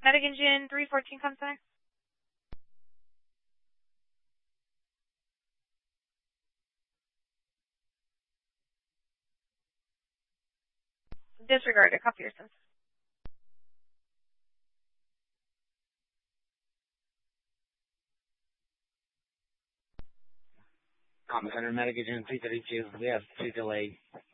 Medic engine 314 contact. Disregard it. Copy your sense. Common Center, Medic engine 332. We have 2 delay.